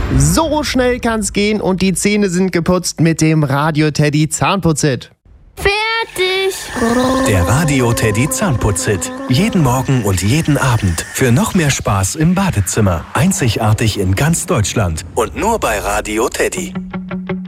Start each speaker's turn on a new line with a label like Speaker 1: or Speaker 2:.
Speaker 1: So schnell kann's gehen und die Zähne sind geputzt mit dem Radio Teddy Zahnputz-Hit.
Speaker 2: Fertig!
Speaker 3: Der Radio Teddy Zahnputz-Hit. Jeden Morgen und jeden Abend. Für noch mehr Spaß im Badezimmer. Einzigartig in ganz Deutschland. Und nur bei Radio Teddy.